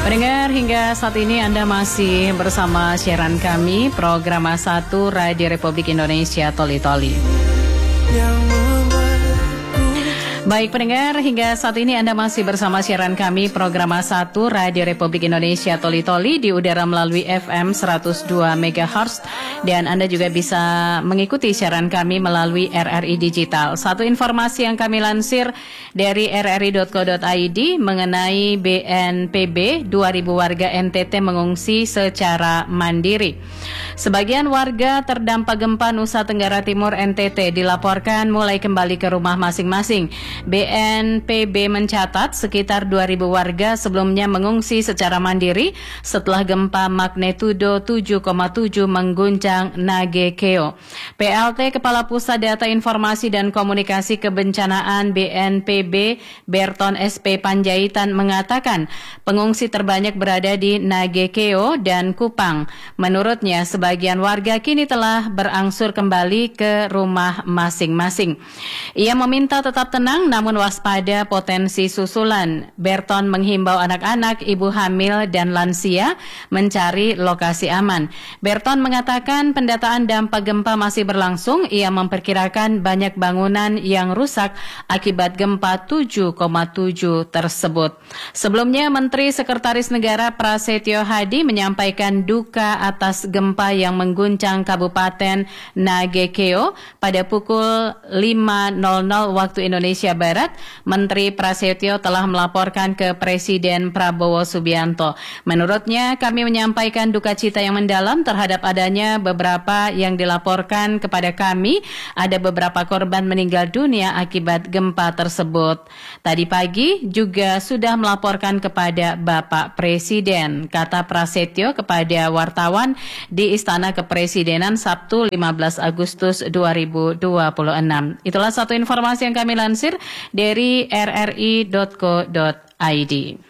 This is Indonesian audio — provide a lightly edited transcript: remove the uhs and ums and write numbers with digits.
Pendengar, hingga saat ini Anda masih bersama siaran kami, program A1 Radio Republik Indonesia Toli Toli. Baik pendengar, hingga saat ini Anda masih bersama siaran kami, program A1 Radio Republik Indonesia Toli Toli di udara melalui FM 102 MHz, dan Anda juga bisa mengikuti siaran kami melalui RRI Digital. Satu informasi yang kami lansir dari rri.co.id mengenai BNPB, 2.000 warga NTT mengungsi secara mandiri. Sebagian warga terdampak gempa Nusa Tenggara Timur NTT dilaporkan mulai kembali ke rumah masing-masing. BNPB mencatat sekitar 2.000 warga sebelumnya mengungsi secara mandiri setelah gempa magnitudo 7,7 mengguncang Nagekeo. PLT Kepala Pusat Data Informasi dan Komunikasi Kebencanaan BNPB Berton SP Panjaitan mengatakan pengungsi terbanyak berada di Nagekeo dan Kupang. Menurutnya sebagian warga kini telah berangsur kembali ke rumah masing-masing. Ia meminta tetap tenang namun waspada potensi susulan. Berton menghimbau anak-anak, ibu hamil, dan lansia mencari lokasi aman. Berton mengatakan pendataan dampak gempa masih berlangsung. Ia memperkirakan banyak bangunan yang rusak akibat gempa 7,7 tersebut. Sebelumnya, Menteri Sekretaris Negara Prasetyo Hadi menyampaikan duka atas gempa yang mengguncang Kabupaten Nagekeo pada pukul 5.00 waktu Indonesia Barat. Menteri Prasetyo telah melaporkan ke Presiden Prabowo Subianto. Menurutnya, kami menyampaikan duka cita yang mendalam terhadap adanya beberapa yang dilaporkan kepada kami. Ada beberapa korban meninggal dunia akibat gempa tersebut. Tadi pagi juga sudah melaporkan kepada Bapak Presiden, kata Prasetyo kepada wartawan di Istana Kepresidenan Sabtu 15 Agustus 2026. Itulah satu informasi yang kami lansir dari rri.co.id.